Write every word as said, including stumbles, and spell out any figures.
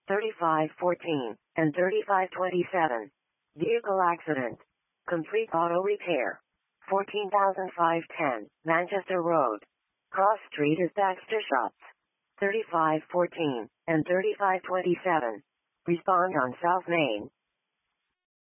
thirty-five fourteen, and thirty-five twenty-seven. Vehicle accident. Complete auto repair. fourteen thousand five hundred ten, Manchester Road. Cross Street is Baxter Shops. thirty-five fourteen, and thirty-five twenty-seven. Respond on South Main.